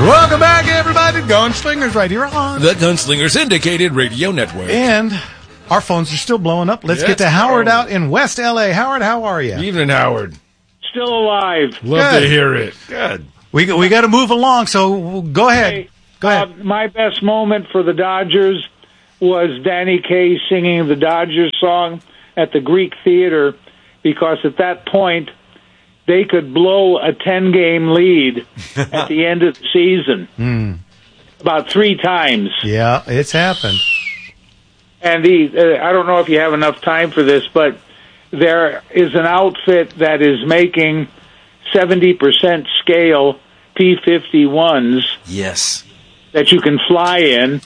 Welcome back, everybody. Gunslingers right here on the Gunslingers Indicated Radio Network. And our phones are still blowing up. Let's get to Howard out in West L.A. Howard, how are you? Evening, Howard. Still alive. Love to hear it. Good. We got to move along, so go ahead. Hey, go ahead. My best moment for the Dodgers was Danny Kaye singing the Dodgers song at the Greek Theater, because at that point they could blow a 10-game lead at the end of the season. About 3 times. Yeah, it's happened. And I don't know if you have enough time for this, but there is an outfit that is making 70% scale P-51s. Yes. That you can fly in.